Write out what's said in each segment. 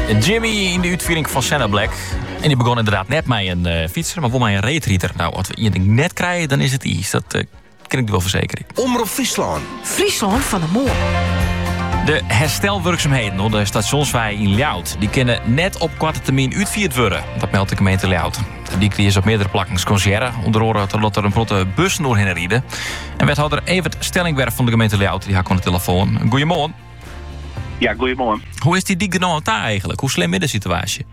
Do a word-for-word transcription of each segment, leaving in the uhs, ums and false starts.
Jimmy in de uitviering van Senna Black. En die begon inderdaad net met een uh, fietser, maar wel met een reetrieter. Nou, als we je ding net krijgen, dan is het iets. Dat uh, kan ik wel verzekeren. Omroep Friesland. Friesland van de Moor. De herstelwerkzaamheden op de stationswij in Ljout, die kunnen net op korte termijn uitvierd worden. Dat meldt de gemeente Ljout. Die kreeg op meerdere plakken concierge, onder andere totdat er een grote bus doorheen rieden. En wethouder Evert Stellingwerf van de gemeente Ljout, die had aan de telefoon. Goedemorgen. Ja, goedemorgen. Hoe is die dik nou aan daar eigenlijk? Hoe slim is de situatie?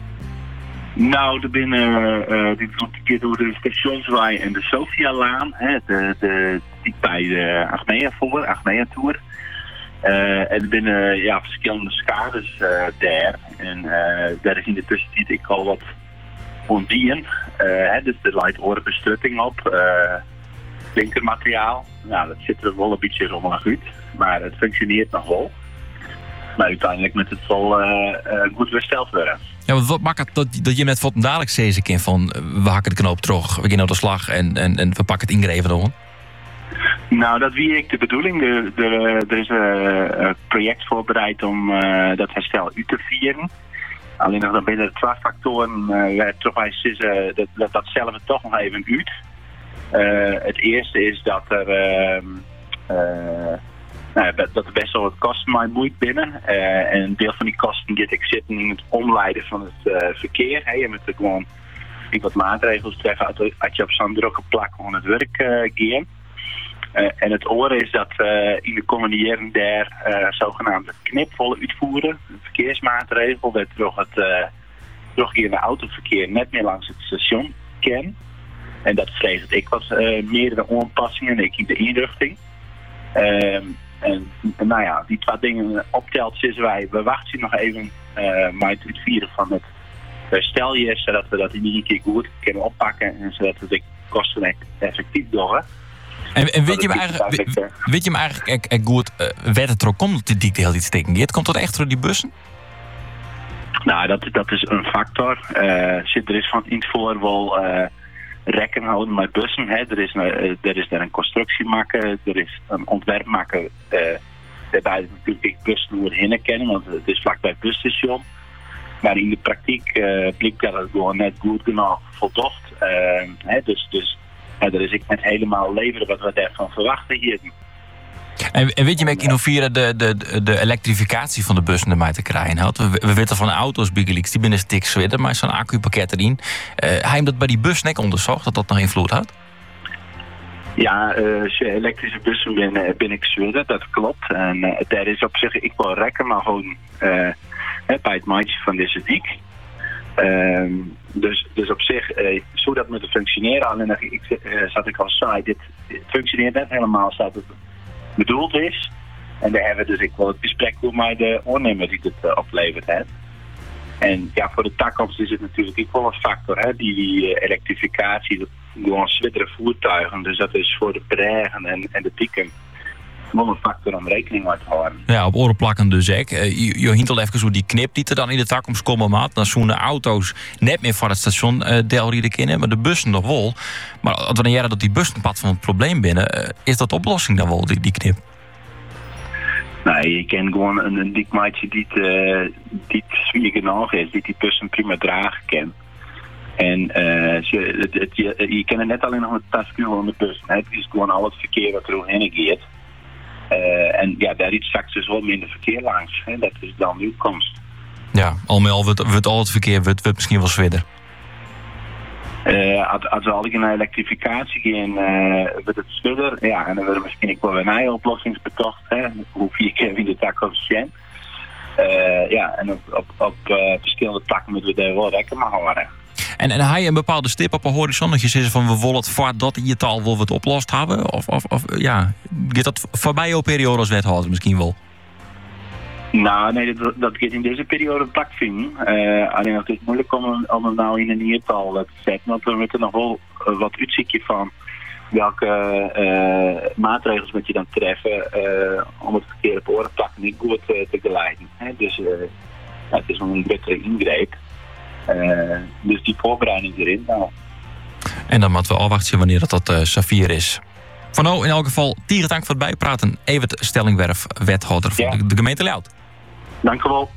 Nou, er binnen uh, die loopt een keer door de stationswij en de Sofialaan, hè, de, de, die bij de Achmea voor, Achmea Tour. Uh, en er binnen ja, verschillende schades uh, daar. En uh, daar is in de tussentijd ik al wat ondien. Uh, dus er lijkt orenbestrutting op. Uh, linkermateriaal. Nou, dat ziet er wel een beetje rommelig uit. Maar het functioneert nog wel. Maar uiteindelijk moet het wel uh, uh, goed hersteld worden. Ja, want wat maakt het dat, dat je met wat dadelijk zezen kan van we hakken de knoop terug, we gaan op de slag en, en, en we pakken het ingreven door? Nou, dat wie ik de bedoeling. De, de, er is een, een project voorbereid om uh, dat herstel uit te vieren. Alleen nog dan binnen de twee factoren uh, toch wij uh, dat, dat, datzelfde toch nog even uit. Uh, het eerste is dat er uh, uh, nou, dat er best wel wat kosten mij moeit binnen. Uh, en een deel van die kosten die ik zitten in het omleiden van het uh, verkeer. Hey, je moet er gewoon ik wat maatregels treffen als je op zo'n drukke plak gewoon het werk uh, gaat. Uh, en het oor is dat uh, in de komende jaren daar uh, zogenaamde knipvolle uitvoeren, een verkeersmaatregel, dat terug het uh, terugkerende autoverkeer net meer langs het station kan. En dat vrees ik wat uh, meerdere aanpassingen, ik in de inrichting. Uh, en nou ja, die twee dingen optelt, zitten wij, we wachten nog even uh, met het uitvieren van het herstelje, zodat we dat in ieder keer goed kunnen oppakken en zodat we de kosten effectief doen. En, en weet, je me eigenlijk, weet, weet je me eigenlijk ek, ek goed uh, werd het er ook komt dat die de hele tijd steken? Komt dat echt door die bussen? Nou, dat, dat is een factor. Uh, zit er is van in het voor wel uh, rekken houden met bussen. Hè. Er, is een, uh, er is daar een constructie maken, er is een ontwerp maken. Uh, daarbij natuurlijk bussen hoe heen kennen, want het is vlakbij het busstation. Maar in de praktijk uh, blijkt dat het gewoon net goed genoeg voldocht. Uh, hè, dus, dus ja, dat is ik net helemaal leveren wat we daarvan verwachten hier. En, en weet je met in hoeverre de, de, de elektrificatie van de bussen ermee te krijgen houdt? We, we weten van auto's, Biggelix, die binnen stik zwitten, maar zo'n accupakket erin. Uh, hij heeft dat bij die bus net onderzocht, dat dat nog invloed had? Ja, uh, als je elektrische bussen binnen, binnen zwitten, dat klopt. En uh, daar is op zich ik wel rekken, maar gewoon uh, bij het maatje van deze dik. Uh, dus, dus op zich, uh, zo dat moet functioneren. Alleen nog, ik, uh, zat ik al zei, dit, dit functioneert net helemaal zoals het bedoeld is. En daar hebben we dus ik wel het gesprek hoe mij de ondernemer die het uh, oplevert heeft. En ja, voor de toekomst is het natuurlijk ook wel een factor, hè, die, die uh, elektrificatie, gewoon zwittere voertuigen. Dus dat is voor de bergen en, en de dieken wel een factor om rekening mee te houden. Ja, op oren plakken dus ik. Je, je hint al even hoe die knip die er dan in de toekomst komen maat. Dan zo'n auto's net meer voor het station uh, deelrieden kunnen, maar de bussen nog wel. Maar als we jaren dat die bussen pad van het probleem binnen, uh, is dat de oplossing dan wel, die, die knip? Nee, je kent gewoon een, een dik maatje die het, uh, die het zwier genoeg is, die die bussen prima dragen kan. En uh, je, het, het, je, je kent het net alleen nog met het taskuur van de bus. Het is gewoon al het verkeer wat er omheen gaat. Uh, en ja, daar is straks dus wel minder verkeer langs. Hè. Dat is dan de uitkomst. Ja, al met al wordt al het verkeer wordt, wordt misschien wel zwidder. Uh, als, als we al naar elektrificatie gaan, uh, wordt het zwidder. Ja, en dan willen we misschien ook wel een eigen oplossingsbetocht. Hè. Hoe vier keer in de toekomst zijn. Uh, ja, en op, op, op uh, verschillende takken moeten we daar wel rekening mee houden. En, en hij een bepaalde stip op een horizon, dat je zegt van we willen het voordat je taal wil wat oplost hebben? Of, of, of ja, gaat dat voorbij jouw periode als wethouder misschien wel? Nou, nee, dat, dat gaat in deze periode een plak vinden. Uh, alleen het is moeilijk om, om hem nou in een niertal te zetten, want we moeten nog wel uh, wat uitzichtje van welke uh, maatregels moet je dan treffen uh, om het verkeer op orenplak niet goed uh, te geleiden. Hè? Dus uh, ja, het is nog een betere ingreep. Uh, dus die voorbereiding erin. Nou. En dan moeten we afwachten wanneer dat, dat uh, Safir is. Van nou, in elk geval, tieren dank voor het bijpraten. Evert Stellingwerf, wethouder van ja. de, de gemeente Ljout. Dank u wel.